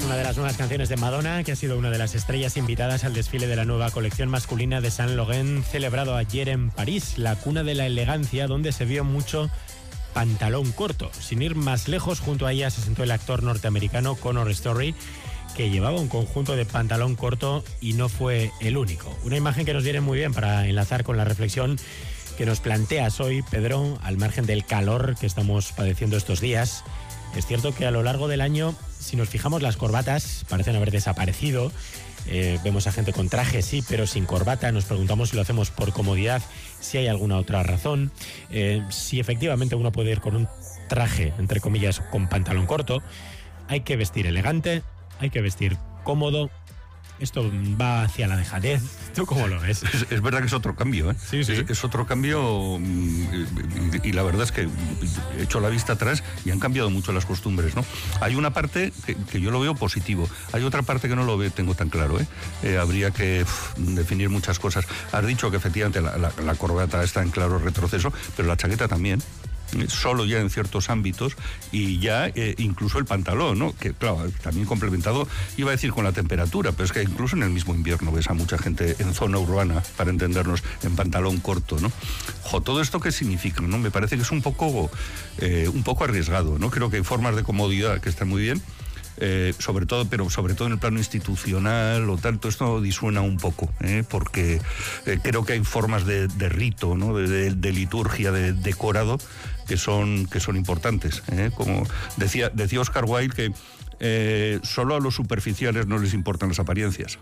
una de las nuevas canciones de Madonna, que ha sido una de las estrellas invitadas al desfile de la nueva colección masculina de Saint Laurent, celebrado ayer en París, la cuna de la elegancia, donde se vio mucho pantalón corto. Sin ir más lejos, junto a ella se sentó el actor norteamericano Conor Story, que llevaba un conjunto de pantalón corto y no fue el único. Una imagen que nos viene muy bien para enlazar con la reflexión que nos planteas hoy, Pedro, al margen del calor que estamos padeciendo estos días. Es cierto que a lo largo del año, si nos fijamos, las corbatas parecen haber desaparecido. Vemos a gente con traje, sí, pero sin corbata. Nos preguntamos si lo hacemos por comodidad, si hay alguna otra razón, si efectivamente uno puede ir con un traje, entre comillas, con pantalón corto. Hay que vestir elegante, hay que vestir cómodo. Esto va hacia la dejadez. ¿Tú cómo lo ves? Es verdad que es otro cambio, ¿eh? Sí, sí. Es otro cambio y la verdad es que he hecho la vista atrás y han cambiado mucho las costumbres, ¿no? Hay una parte que yo lo veo positivo, hay otra parte que no lo tengo tan claro, ¿eh? Habría que definir muchas cosas. Has dicho que efectivamente la corbata está en claro retroceso, pero la chaqueta también. Solo ya en ciertos ámbitos y ya incluso el pantalón, ¿no? Que claro, también complementado, iba a decir con la temperatura, pero es que incluso en el mismo invierno ves a mucha gente en zona urbana, para entendernos, en pantalón corto, ¿no? ¿Todo esto qué significa, no? Me parece que es un poco arriesgado, ¿no? Creo que hay formas de comodidad que están muy bien, sobre todo en el plano institucional o tanto, esto disuena un poco, porque creo que hay formas de rito, ¿no? de liturgia, de decorado que son importantes, como decía Oscar Wilde, que solo a los superficiales no les importan las apariencias.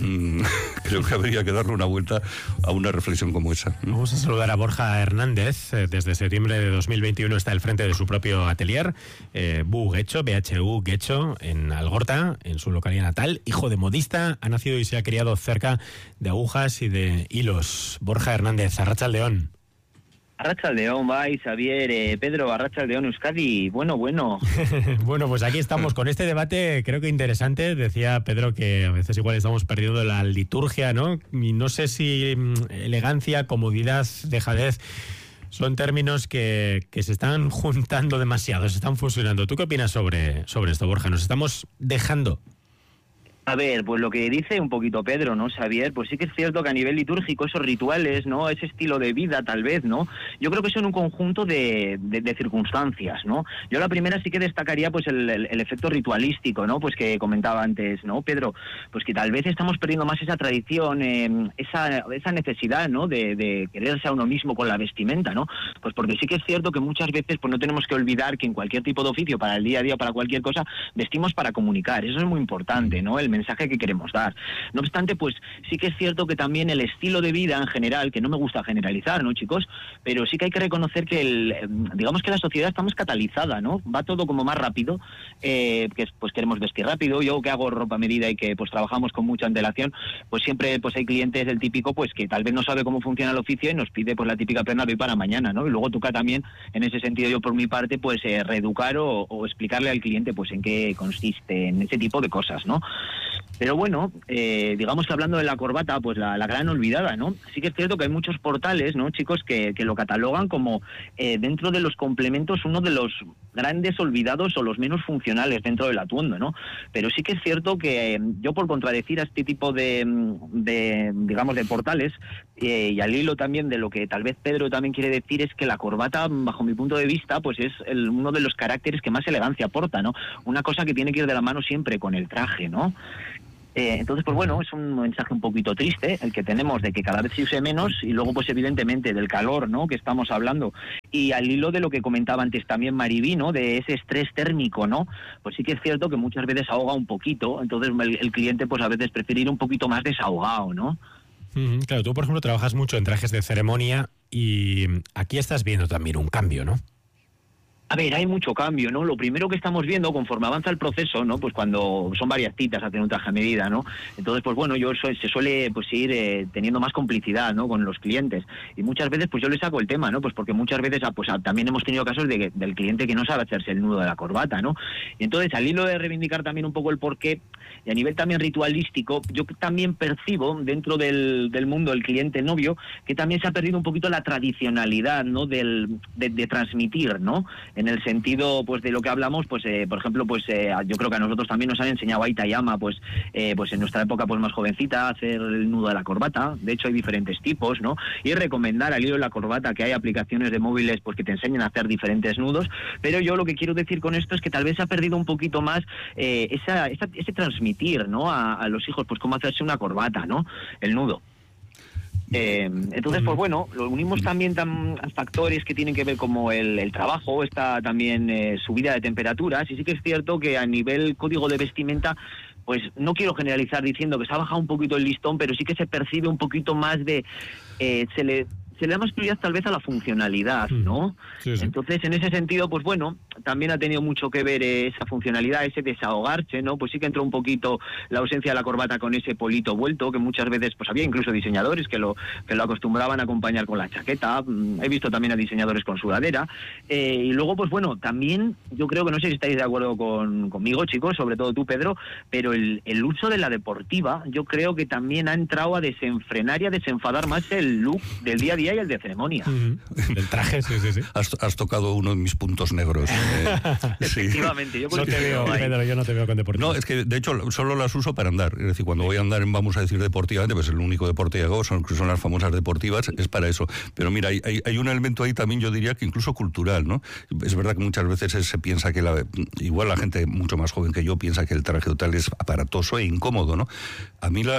Creo que habría que darle una vuelta a una reflexión como esa. Vamos a saludar a Borja Hernández. Desde septiembre de 2021 está al frente de su propio atelier, BHU Guecho, en Algorta, en su localidad natal. Hijo de modista, ha nacido y se ha criado cerca de agujas y de hilos. Borja Hernández, Arratsaldeon. Arratsaldeon, Bai, Xavier, Pedro, Arratsaldeon, Euskadi, bueno. Bueno, pues aquí estamos con este debate, creo que interesante. Decía Pedro que a veces igual estamos perdiendo la liturgia, ¿no? Y no sé si elegancia, comodidad, dejadez son términos que se están juntando demasiado, se están fusionando. ¿Tú qué opinas sobre esto, Borja? ¿Nos estamos dejando? A ver, pues lo que dice un poquito Pedro, ¿no, Xavier? Pues sí que es cierto que a nivel litúrgico esos rituales, ¿no? Ese estilo de vida, tal vez, ¿no? Yo creo que son un conjunto de circunstancias, ¿no? Yo la primera sí que destacaría pues el efecto ritualístico, ¿no? Pues que comentaba antes, ¿no, Pedro? Pues que tal vez estamos perdiendo más esa tradición, esa necesidad, ¿no? De quererse a uno mismo con la vestimenta, ¿no? Pues porque sí que es cierto que muchas veces pues no tenemos que olvidar que en cualquier tipo de oficio, para el día a día, para cualquier cosa, vestimos para comunicar. Eso es muy importante, ¿no? El mensaje que queremos dar. No obstante, pues sí que es cierto que también el estilo de vida en general, que no me gusta generalizar, ¿no, chicos? Pero sí que hay que reconocer que digamos que la sociedad está más catalizada, ¿no? Va todo como más rápido, que pues queremos vestir rápido. Yo que hago ropa a medida y que pues trabajamos con mucha antelación, pues siempre pues hay clientes del típico pues que tal vez no sabe cómo funciona el oficio y nos pide pues la típica prenda de hoy para mañana, ¿no? Y luego toca también, en ese sentido, yo por mi parte, pues reeducar o explicarle al cliente pues en qué consiste, en ese tipo de cosas, ¿no? Pero bueno, digamos que hablando de la corbata, pues la gran olvidada, ¿no? Sí que es cierto que hay muchos portales, ¿no, chicos, que lo catalogan como dentro de los complementos uno de los grandes olvidados o los menos funcionales dentro del atuendo, ¿no? Pero sí que es cierto que yo, por contradecir a este tipo de digamos, de portales, y al hilo también de lo que tal vez Pedro también quiere decir, es que la corbata, bajo mi punto de vista, pues es uno de los caracteres que más elegancia aporta, ¿no? Una cosa que tiene que ir de la mano siempre con el traje, ¿no? Entonces, pues bueno, es un mensaje un poquito triste el que tenemos de que cada vez se use menos, y luego pues evidentemente del calor, ¿no?, que estamos hablando, y al hilo de lo que comentaba antes también Mariví, ¿no?, de ese estrés térmico, ¿no? Pues sí que es cierto que muchas veces ahoga un poquito, entonces el cliente pues a veces prefiere ir un poquito más desahogado, ¿no? Claro, tú por ejemplo trabajas mucho en trajes de ceremonia y aquí estás viendo también un cambio, ¿no? A ver, hay mucho cambio, ¿no? Lo primero que estamos viendo conforme avanza el proceso, ¿no? Pues cuando son varias citas hacer un traje a medida, ¿no? Entonces, pues bueno, se suele pues ir teniendo más complicidad, ¿no?, con los clientes. Y muchas veces, pues yo le saco el tema, ¿no? Pues porque muchas veces también hemos tenido casos del cliente que no sabe hacerse el nudo de la corbata, ¿no? Y entonces, al hilo de reivindicar también un poco el porqué, y a nivel también ritualístico, yo también percibo dentro del mundo del cliente novio que también se ha perdido un poquito la tradicionalidad, ¿no?, de transmitir, ¿no? en el sentido pues de lo que hablamos, pues por ejemplo, pues yo creo que a nosotros también nos han enseñado Aita y Ama, pues en nuestra época pues más jovencita, a hacer el nudo de la corbata. De hecho hay diferentes tipos, ¿no? Y recomendar al hilo de la corbata, que hay aplicaciones de móviles pues que te enseñan a hacer diferentes nudos, pero yo lo que quiero decir con esto es que tal vez se ha perdido un poquito más ese transmitir, ¿no? A los hijos pues cómo hacerse una corbata, ¿no? El nudo. Entonces, pues bueno, lo unimos también a factores que tienen que ver como el trabajo, está también subida de temperaturas, y sí que es cierto que a nivel código de vestimenta, pues no quiero generalizar diciendo que se ha bajado un poquito el listón, pero sí que se percibe un poquito más de... se le da más prioridad tal vez a la funcionalidad, ¿no? Sí, sí. Entonces, en ese sentido, pues bueno, también ha tenido mucho que ver esa funcionalidad, ese desahogarse, ¿no? Pues sí que entró un poquito la ausencia de la corbata con ese polito vuelto, que muchas veces, pues había incluso diseñadores que lo acostumbraban a acompañar con la chaqueta. He visto también a diseñadores con sudadera. Y luego, pues bueno, también yo creo que, no sé si estáis de acuerdo conmigo, chicos, sobre todo tú, Pedro, pero el uso de la deportiva, yo creo que también ha entrado a desenfrenar y a desenfadar más el look del día a día y el de ceremonia. El traje, sí. Has tocado uno de mis puntos negros. Efectivamente. Yo no te veo, Pedro, yo no te veo con deportivas. No, es que de hecho solo las uso para andar. Es decir, cuando voy a andar, vamos a decir deportivamente, pues el único deporte que hago son las famosas deportivas, es para eso. Pero mira, hay un elemento ahí también, yo diría que incluso cultural, ¿no? Es verdad que muchas veces se piensa que igual la gente mucho más joven que yo piensa que el traje tal es aparatoso e incómodo, ¿no? A mí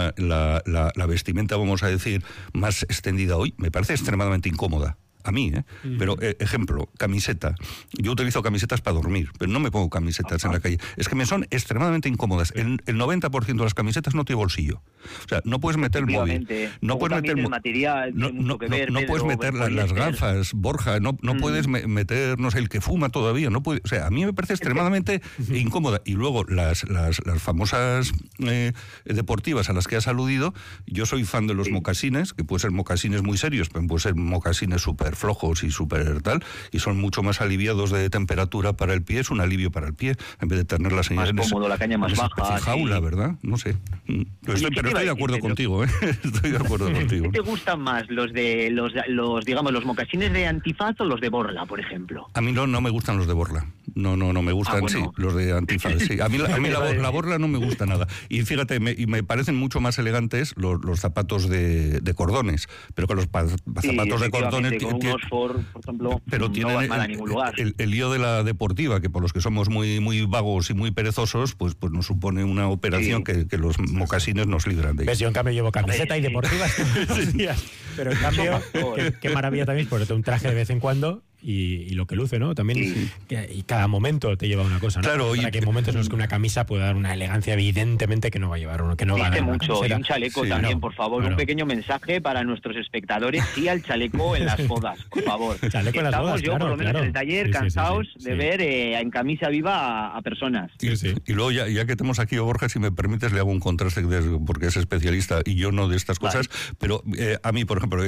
la vestimenta, vamos a decir, más extendida hoy, me parece extremadamente incómoda. A mí, Pero, ejemplo, camiseta. Yo utilizo camisetas para dormir, pero no me pongo camisetas en la calle. Es que me son extremadamente incómodas. El 90% de las camisetas no tiene bolsillo. O sea, no puedes meter el móvil. No puedes meter el material. No puedes meter las gafas, Borja. No puedes meter, no sé, el que fuma todavía. No puede, o sea, a mí me parece extremadamente incómoda. Y luego las famosas deportivas a las que has aludido, yo soy fan de los mocasines, que pueden ser mocasines muy serios, pero pueden ser mocasines súper flojos y súper tal, y son mucho más aliviados de temperatura para el pie, es un alivio para el pie, en vez de tener las señales más cómodo, la caña más baja, jaula, ¿verdad? No sé. Pero estoy de acuerdo contigo, Estoy de acuerdo contigo. ¿Qué te gustan más, los digamos, los mocasines de antifaz o los de borla, por ejemplo? A mí no me gustan los de borla. No me gustan, bueno. Sí, los de antifaz, sí. A mí la borla no me gusta nada. Y fíjate, me parecen mucho más elegantes los zapatos de cordones, pero que los zapatos de cordones Oxford, por ejemplo, pero no tienen van a ningún lugar. El lío de la deportiva, que por los que somos muy, muy vagos y muy perezosos, pues nos supone una operación que los mocasines nos libran de ello. ¿Ves? Yo en cambio llevo camiseta y deportivas todos los días. Pero en cambio, qué maravilla también ponerte un traje de vez en cuando y lo que luce, ¿no? También, y cada momento te lleva una cosa, ¿no? Claro, para que hay momentos en los que una camisa puede dar una elegancia evidentemente que no va a llevar uno, que no va a dar mucho. Y un chaleco también, por favor, un pequeño mensaje para nuestros espectadores, sí al chaleco en las bodas, por favor. Chaleco en las bodas, yo por lo menos en el taller cansados de ver en camisa viva a personas. Y luego ya que tenemos aquí a Borja, si me permites, le hago un contraste porque es especialista y yo no de estas cosas, pero a mí, por ejemplo,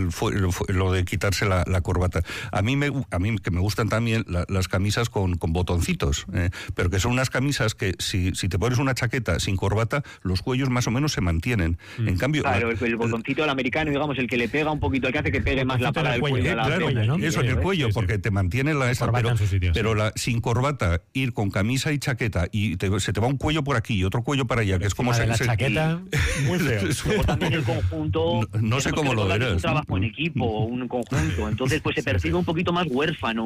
lo de quitarse la corbata, a mí que me gustan también las camisas con botoncitos, pero que son unas camisas que si te pones una chaqueta sin corbata, los cuellos más o menos se mantienen. En cambio, claro, el botoncito del americano, digamos, el que le pega un poquito, el que hace que pegue más la pala del cuello. Claro, ¿no? Eso en el cuello, porque te mantiene pero sin corbata, ir con camisa y chaqueta y se te va un cuello por aquí y otro cuello para allá, que es como la chaqueta, muy feo. Luego también el conjunto, no sé cómo lo verás. Un trabajo en equipo, un conjunto, entonces pues se percibe un poquito más huérfano,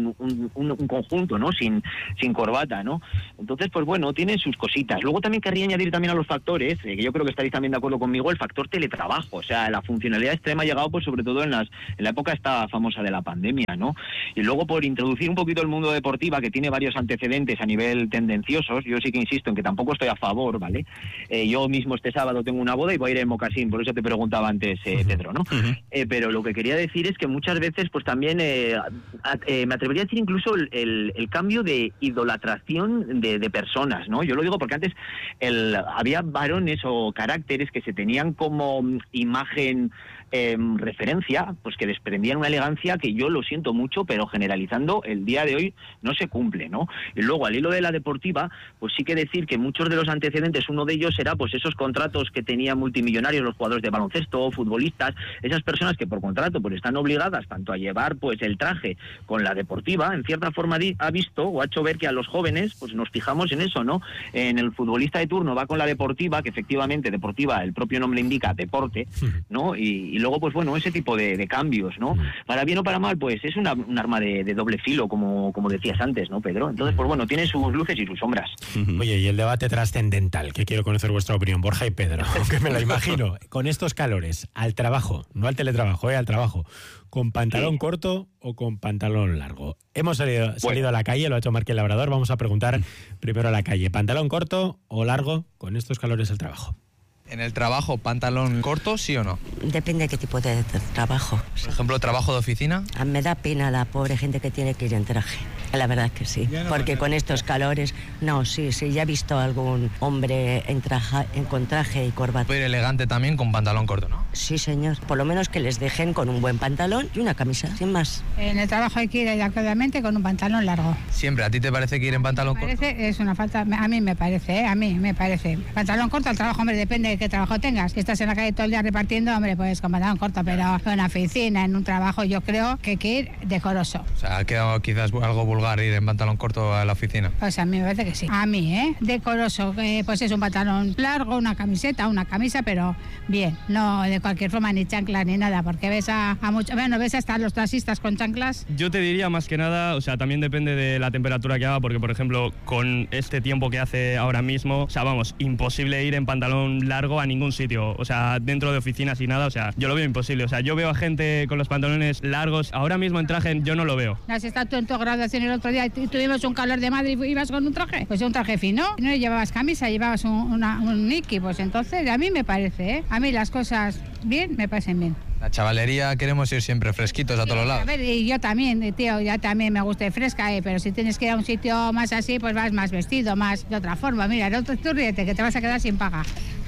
un conjunto, ¿no? Sin corbata, ¿no? Entonces, pues bueno, tienen sus cositas. Luego también querría añadir también a los factores, que yo creo que estaréis también de acuerdo conmigo, el factor teletrabajo. O sea, la funcionalidad extrema ha llegado, pues sobre todo en la época esta famosa de la pandemia, ¿no? Y luego, por introducir un poquito el mundo deportiva, que tiene varios antecedentes a nivel tendenciosos, yo sí que insisto en que tampoco estoy a favor, ¿vale? Yo mismo este sábado tengo una boda y voy a ir en mocasín, por eso te preguntaba antes, Pedro, ¿no? Pero lo que quería decir es que muchas veces, pues también me atrevería a decir incluso el cambio de idolatración de personas, ¿no? Yo lo digo porque antes había varones o caracteres que se tenían como imagen referencia, pues que desprendían una elegancia que yo lo siento mucho, pero generalizando el día de hoy no se cumple, ¿no? Y luego al hilo de la deportiva, pues sí que decir que muchos de los antecedentes, uno de ellos era pues esos contratos que tenían multimillonarios los jugadores de baloncesto, futbolistas, esas personas que por contrato pues están obligadas tanto a llevar pues el traje con la deportiva, en cierta forma ha visto o ha hecho ver que a los jóvenes pues nos fijamos en eso, ¿no? En el futbolista de turno va con la deportiva, que efectivamente deportiva, el propio nombre indica deporte, ¿no? Y luego, pues bueno, ese tipo de cambios, ¿no? Para bien o para mal, pues es un arma de doble filo, como decías antes, ¿no, Pedro? Entonces, pues bueno, tiene sus luces y sus sombras. Oye, y el debate trascendental, que quiero conocer vuestra opinión, Borja y Pedro, aunque me lo imagino, con estos calores, al trabajo, no al teletrabajo, al trabajo, ¿con pantalón corto o con pantalón largo? Hemos salido a la calle, lo ha hecho Marque el Labrador, vamos a preguntar primero a la calle, ¿pantalón corto o largo con estos calores al trabajo? ¿En el trabajo pantalón corto, sí o no? Depende de qué tipo de trabajo. Por ejemplo, trabajo de oficina. Me da pena la pobre gente que tiene que ir en traje. La verdad es que sí. Porque con estos calores... No, sí, ya he visto algún hombre con traje y corbata. Puede ir elegante también con pantalón corto, ¿no? Sí, señor. Por lo menos que les dejen con un buen pantalón y una camisa, sin más. En el trabajo hay que ir adecuadamente con un pantalón largo. Siempre. ¿A ti te parece que ir en pantalón corto? Es una falta... A mí me parece, Pantalón corto al trabajo, hombre, depende de qué trabajo tengas. Si estás en la calle todo el día repartiendo, hombre, pues con pantalón corto, pero en una oficina, en un trabajo, yo creo que hay que ir decoroso. O sea, ha quedado quizás algo vulgar ir en pantalón corto a la oficina. Pues a mí me parece que sí. A mí, decoroso, pues es un pantalón largo, una camiseta, una camisa, pero bien, no de cualquier forma ni chanclas ni nada, porque ves a muchos, bueno, ves hasta los taxistas con chanclas. Yo te diría más que nada, o sea, también depende de la temperatura que haga, porque por ejemplo, con este tiempo que hace ahora mismo, o sea, vamos, imposible ir en pantalón largo a ningún sitio, o sea, dentro de oficinas y nada, o sea, yo lo veo imposible, o sea, yo veo a gente con los pantalones largos, ahora mismo en traje yo no lo veo. ¿Has estado tú en tu graduación el otro día y tuvimos un calor de madre y ibas con un traje? Pues un traje fino, no llevabas camisa, llevabas un Nike, pues entonces a mí me parece, a mí las cosas bien, me parecen bien. La chavalería queremos ir siempre fresquitos a todos lados. A ver, y yo también, tío, ya también me gusta ir fresca, pero si tienes que ir a un sitio más así, pues vas más vestido, más de otra forma. Mira, tú ríete, que te vas a quedar sin paga.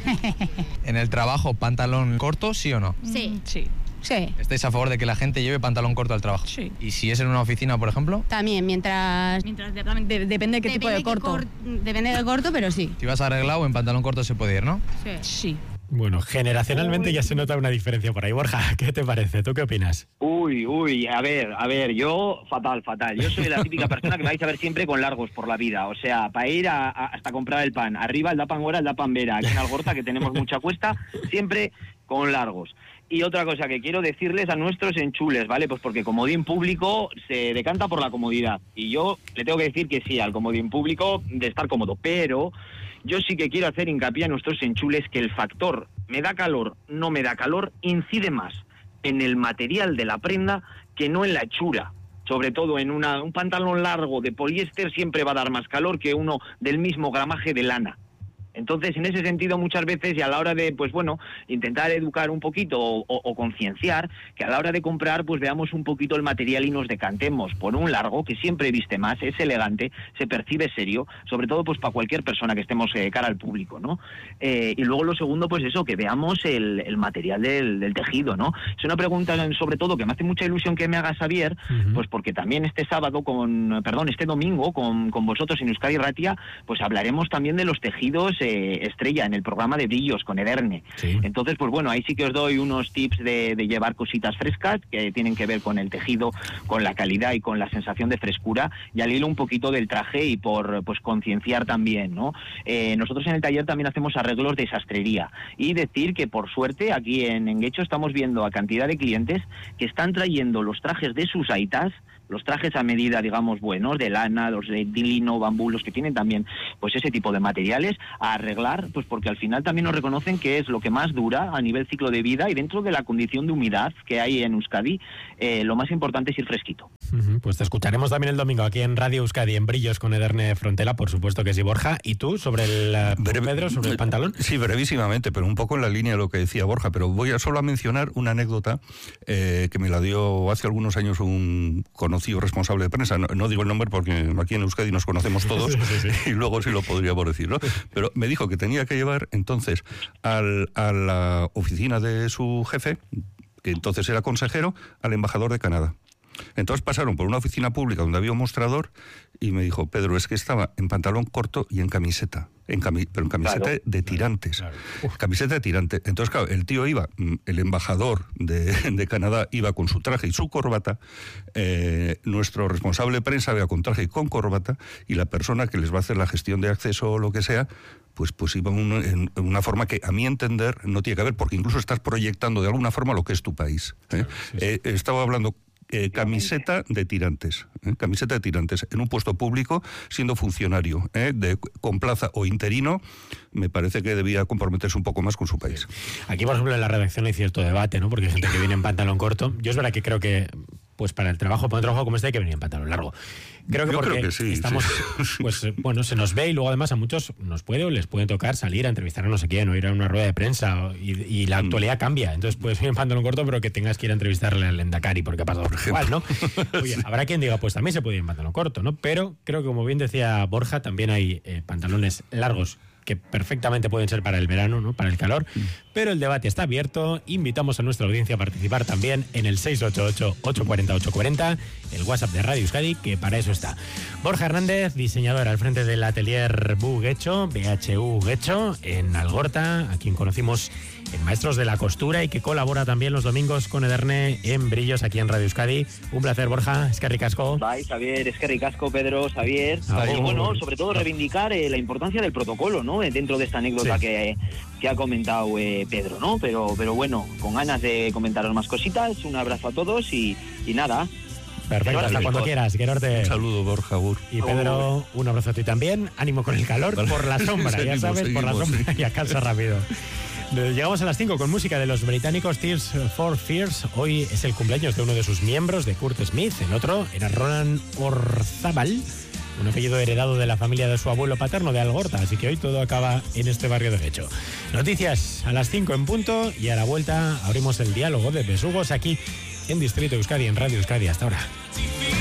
¿En el trabajo pantalón corto, sí o no? Sí. Sí. ¿Estáis a favor de que la gente lleve pantalón corto al trabajo? Sí. ¿Y si es en una oficina, por ejemplo? También, mientras depende de qué tipo de corto. Depende del corto, pero sí. Si vas arreglado, en pantalón corto se puede ir, ¿no? Sí. Bueno, generacionalmente ya se nota una diferencia por ahí. Borja, ¿qué te parece? ¿Tú qué opinas? Uy, a ver, yo fatal. Yo soy la típica persona que vais a ver siempre con largos por la vida. O sea, para ir hasta comprar el pan. Arriba el da pan gora, el da pan vera. Aquí en Algorta, que tenemos mucha cuesta, siempre con largos. Y otra cosa que quiero decirles a nuestros enchules, ¿vale? Pues porque comodín público se decanta por la comodidad. Y yo le tengo que decir que sí al comodín público de estar cómodo, pero yo sí que quiero hacer hincapié a nuestros enchules que el factor me da calor, no me da calor, incide más en el material de la prenda que no en la hechura. Sobre todo en un pantalón largo de poliéster siempre va a dar más calor que uno del mismo gramaje de lana. Entonces, en ese sentido, muchas veces, y a la hora de, pues bueno, intentar educar un poquito o concienciar, que a la hora de comprar, pues veamos un poquito el material y nos decantemos por un largo, que siempre viste más, es elegante, se percibe serio, sobre todo pues para cualquier persona que estemos cara al público, ¿no? Y luego lo segundo, pues eso, que veamos el material del tejido, ¿no? Es una pregunta, sobre todo, que me hace mucha ilusión que me haga Xavier, pues porque también este domingo, con vosotros en Euskadi Ratia, pues hablaremos también de los tejidos estrella en el programa de brillos con Ederne. Sí. Entonces, pues bueno, ahí sí que os doy unos tips de llevar cositas frescas que tienen que ver con el tejido, con la calidad y con la sensación de frescura, y al hilo un poquito del traje y por pues concienciar también, ¿no? Nosotros en el taller también hacemos arreglos de sastrería y decir que por suerte aquí en Guecho estamos viendo a cantidad de clientes que están trayendo los trajes de sus aitas, los trajes a medida, digamos, buenos, de lana, los de lino, bambú, los que tienen también pues ese tipo de materiales, a arreglar, pues porque al final también nos reconocen que es lo que más dura a nivel ciclo de vida, y dentro de la condición de humedad que hay en Euskadi, lo más importante es ir fresquito. Pues te escucharemos también el domingo aquí en Radio Euskadi, en Brillos con Ederne Frontera, por supuesto que sí, Borja. ¿Y tú, sobre Pedro, sobre el pantalón? Sí, brevísimamente, pero un poco en la línea de lo que decía Borja, pero voy a solo a mencionar una anécdota que me la dio hace algunos años un conocido responsable de prensa. No digo el nombre porque aquí en Euskadi nos conocemos todos, sí. Y luego sí lo podríamos decir, ¿no? Pero me dijo que tenía que llevar entonces a la oficina de su jefe que entonces era consejero, al embajador de Canadá. Entonces pasaron por una oficina pública donde había un mostrador y me dijo, Pedro, es que estaba en pantalón corto y en camiseta, pero en camiseta de tirantes. Claro. Camiseta de tirantes. Entonces, claro, el tío iba, el embajador de Canadá iba con su traje y su corbata, nuestro responsable de prensa iba con traje y con corbata, y la persona que les va a hacer la gestión de acceso o lo que sea, pues iba en una forma que a mi entender no tiene que ver, porque incluso estás proyectando de alguna forma lo que es tu país. Claro, sí. Estaba hablando... camiseta de tirantes, en un puesto público, siendo funcionario, con plaza o interino, me parece que debía comprometerse un poco más con su país. Sí. Aquí, por ejemplo, en la redacción hay cierto debate, ¿no? Porque hay gente que viene en pantalón corto. Yo es verdad que creo que, pues para un trabajo como este hay que venir en pantalón largo. Creo que sí, estamos, sí. Pues bueno, se nos ve y luego además a muchos nos puede o les puede tocar salir a entrevistar a no sé quién o ir a una rueda de prensa y la actualidad cambia. Entonces puedes ir en pantalón corto pero que tengas que ir a entrevistarle al Endacari porque ha pasado igual, ¿no? Oye, habrá quien diga, pues también se puede ir en pantalón corto, ¿no? Pero creo que como bien decía Borja, también hay pantalones largos que perfectamente pueden ser para el verano, ¿no? Para el calor, pero el debate está abierto. Invitamos a nuestra audiencia a participar también en el 688-840-840, el WhatsApp de Radio Euskadi, que para eso está. Borja Hernández, diseñador al frente del atelier BHU Guecho, en Algorta, a quien conocimos en Maestros de la Costura y que colabora también los domingos con Ederne en Brillos aquí en Radio Euskadi. Un placer, Borja. Eskerrik asko. Bye, Xavier. Eskerrik asko, Pedro, Xavier. Y bueno, sobre todo reivindicar la importancia del protocolo, ¿no? Dentro de esta anécdota que ha comentado Pedro, ¿no? Pero bueno, con ganas de comentaros más cositas. Un abrazo a todos y nada. Perfecto, hasta cuando quieras, Gerarte. Un saludo, Borja. Y Pedro, un abrazo a ti también. Ánimo con el calor, por la sombra, ya sabes, por la sombra y a casa rápido. Llegamos a las 5 con música de los británicos Tears for Fears. Hoy es el cumpleaños de uno de sus miembros, de Kurt Smith. El otro era Ronan Orzábal, un apellido heredado de la familia de su abuelo paterno de Algorta. Así que hoy todo acaba en este barrio de Guecho. Noticias a las 5 en punto y a la vuelta abrimos el diálogo de besugos aquí en Distrito Euskadi, en Radio Euskadi. Hasta ahora.